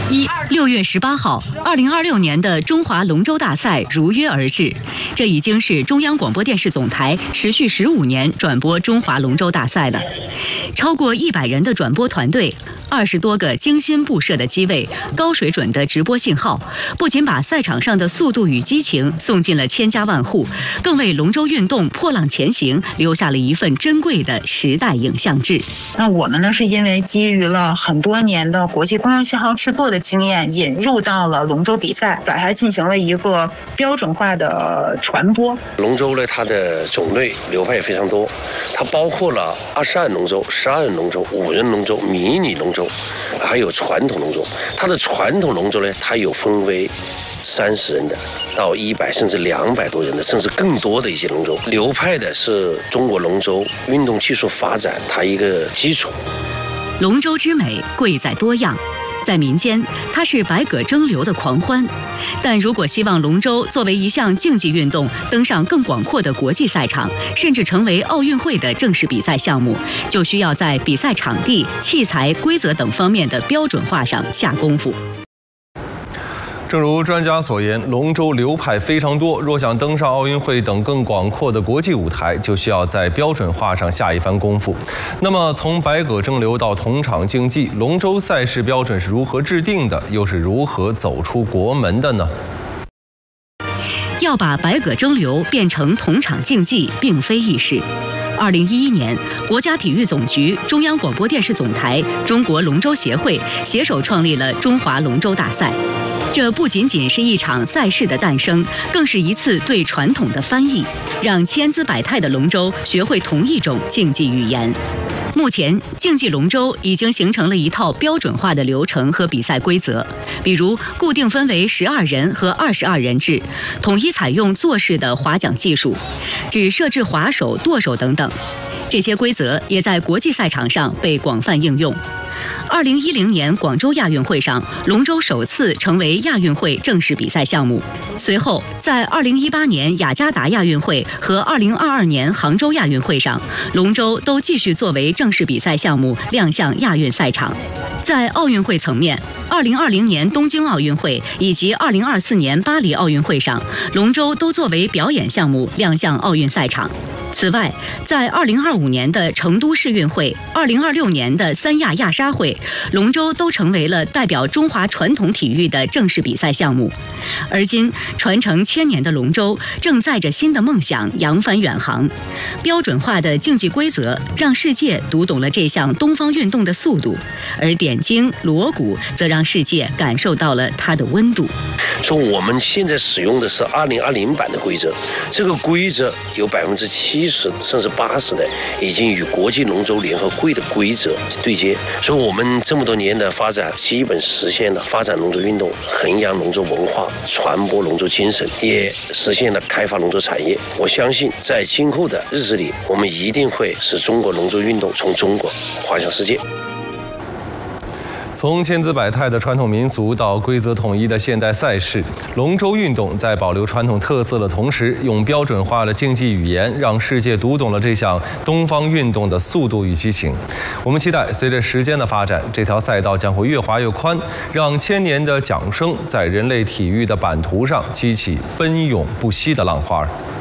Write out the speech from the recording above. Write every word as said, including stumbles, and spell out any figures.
一六月十八号，二零二六年的中华龙舟大赛如约而至。这已经是中央广播电视总台持续十五年转播中华龙舟大赛了。超过一百人的转播团队，二十多个精心布设的机位，高水准的直播信号，不仅把赛场上的速度与激情送进了千家万户，更为龙舟运动破浪前行留下了一份珍贵的时代影像志。 那我们呢，是因为基于了很多年的国际公用信号制作的经验，引入到了龙舟比赛，把它进行了一个标准化的传播。 龙舟呢，它的种类流派也非常多，它包括了二十二人龙舟、十二人龙舟、五人龙舟、迷你龙舟，还有传统龙舟。它的传统龙舟呢，它有分为三十人的到一百甚至两百多人的，甚至更多的一些龙舟。流派的是中国龙舟运动技术发展它一个基础。 龙舟之美贵在多样，在民间它是百舸争流的狂欢，但如果希望龙舟作为一项竞技运动登上更广阔的国际赛场，甚至成为奥运会的正式比赛项目，就需要在比赛场地、器材、规则等方面的标准化上下功夫。 正如专家所言，龙舟流派非常多，若想登上奥运会等更广阔的国际舞台，就需要在标准化上下一番功夫。那么，从百舸争流到同场竞技，龙舟赛事标准是如何制定的，又是如何走出国门的呢？ 要把百舸争流变成同场竞技，并非易事。二零一一年，国家体育总局、中央广播电视总台、中国龙舟协会携手创立了中华龙舟大赛。这不仅仅是一场赛事的诞生，更是一次对传统的翻译，让千姿百态的龙舟学会同一种竞技语言。目前，竞技龙舟已经形成了一套标准化的流程和比赛规则，比如固定分为十二人和二十二人制，统一采用坐式的划桨技术，只设置划手、舵手等等。这些规则也在国际赛场上被广泛应用。二零一零年广州亚运会上，龙舟首次成为亚运会正式比赛项目。随后，在二零一八年雅加达亚运会和二零二二年杭州亚运会上，龙舟都继续作为正式比赛项目亮相亚运赛场。在奥运会层面，二零二零年东京奥运会以及二零二四年巴黎奥运会上，龙舟都作为表演项目亮相奥运赛场。此外，在二零二五年的成都世运会、二零二六年的三亚亚沙会，龙舟都成为了代表中华传统体育的正式比赛项目。而今，传承千年的龙舟正载着新的梦想扬帆远航。标准化的竞技规则让世界读懂了这项东方运动的速度，而点睛锣鼓则让世界感受到了它的温度。 说我们现在使用的是二零二零版的规则，这个规则有百分之七十甚至八十的已经与国际龙舟联合会的规则对接，所以我们这么多年的发展基本实现了发展龙舟运动、弘扬龙舟文化、传播龙舟精神，也实现了开发龙舟产业。我相信在今后的日子里，我们一定会使中国龙舟运动从中国滑向世界。 从千姿百态的传统民俗到规则统一的现代赛事，龙舟运动在保留传统特色的同时，用标准化的竞技语言，让世界读懂了这项东方运动的速度与激情。我们期待随着时间的发展，这条赛道将会越滑越宽，让千年的桨声在人类体育的版图上激起奔涌不息的浪花。